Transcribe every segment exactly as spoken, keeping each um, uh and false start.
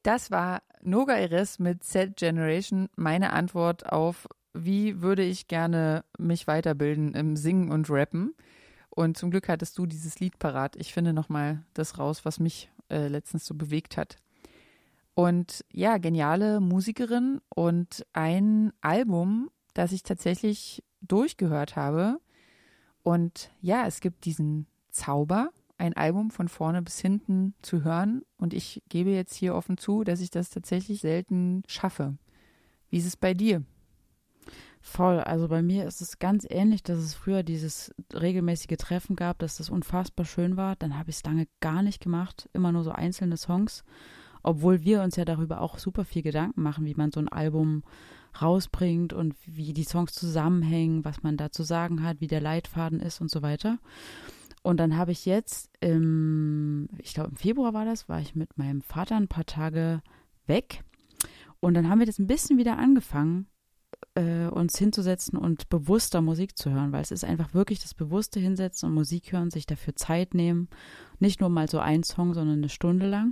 Das war Noga Erez mit Set Generation, meine Antwort auf, wie würde ich gerne mich weiterbilden im Singen und Rappen. Und zum Glück hattest du dieses Lied parat. Ich finde nochmal das raus, was mich äh, letztens so bewegt hat. Und ja, geniale Musikerin und ein Album, das ich tatsächlich durchgehört habe. Und ja, es gibt diesen Zauber, ein Album von vorne bis hinten zu hören. Und ich gebe jetzt hier offen zu, dass ich das tatsächlich selten schaffe. Wie ist es bei dir? Voll, also bei mir ist es ganz ähnlich, dass es früher dieses regelmäßige Treffen gab, dass das unfassbar schön war. Dann habe ich es lange gar nicht gemacht, immer nur so einzelne Songs. Obwohl wir uns ja darüber auch super viel Gedanken machen, wie man so ein Album rausbringt und wie die Songs zusammenhängen, was man da zu sagen hat, wie der Leitfaden ist und so weiter. Und dann habe ich jetzt, im, ich glaube im Februar war das, war ich mit meinem Vater ein paar Tage weg. Und dann haben wir das ein bisschen wieder angefangen, äh, uns hinzusetzen und bewusster Musik zu hören, weil es ist einfach wirklich das bewusste Hinsetzen und Musik hören, sich dafür Zeit nehmen. Nicht nur mal so ein Song, sondern eine Stunde lang.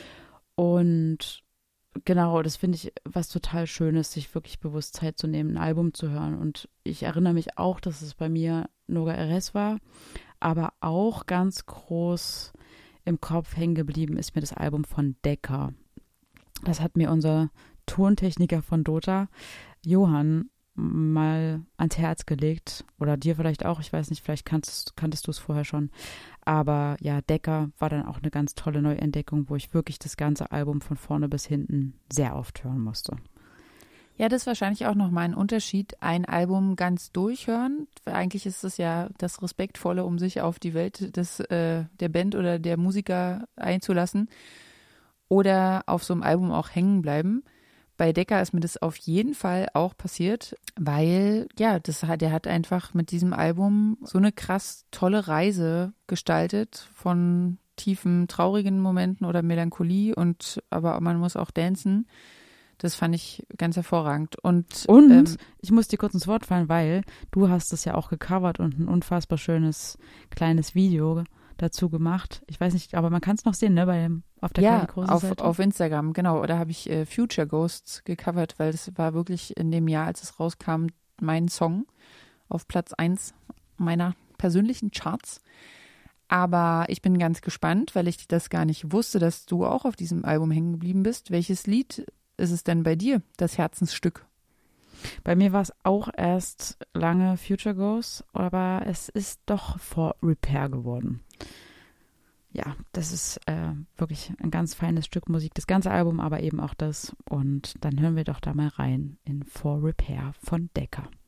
Und genau, das finde ich was total Schönes, sich wirklich bewusst Zeit zu nehmen, ein Album zu hören. Und ich erinnere mich auch, dass es bei mir Noga Erez war, aber auch ganz groß im Kopf hängen geblieben ist mir das Album von Decca. Das hat mir unser Tontechniker von Dota, Johann, mal ans Herz gelegt. Oder dir vielleicht auch, ich weiß nicht, vielleicht kanntest, kanntest du es vorher schon. Aber ja, Decca war dann auch eine ganz tolle Neuentdeckung, wo ich wirklich das ganze Album von vorne bis hinten sehr oft hören musste. Ja, das ist wahrscheinlich auch nochmal ein Unterschied, ein Album ganz durchhören. Eigentlich ist es ja das Respektvolle, um sich auf die Welt des, äh, der Band oder der Musiker einzulassen. Oder auf so einem Album auch hängen bleiben. Bei Decca ist mir das auf jeden Fall auch passiert, weil, ja, das hat, der hat einfach mit diesem Album so eine krass tolle Reise gestaltet von tiefen, traurigen Momenten oder Melancholie und aber man muss auch dancen. Das fand ich ganz hervorragend. Und, und ähm, ich muss dir kurz ins Wort fallen, weil du hast das ja auch gecovert und ein unfassbar schönes kleines Video dazu gemacht. Ich weiß nicht, aber man kann es noch sehen, ne, bei dem, auf der ja, großen auf, Seite. auf Instagram, genau. Da habe ich äh, Future Ghosts gecovert, weil das war wirklich in dem Jahr, als es rauskam, mein Song auf Platz eins meiner persönlichen Charts. Aber ich bin ganz gespannt, weil ich das gar nicht wusste, dass du auch auf diesem Album hängen geblieben bist. Welches Lied ist es denn bei dir, das Herzensstück? Bei mir war es auch erst lange Future Ghosts, aber es ist doch For Repair geworden. Ja, das ist äh, wirklich ein ganz feines Stück Musik, das ganze Album, aber eben auch das. Und dann hören wir doch da mal rein in For Repair von Decca.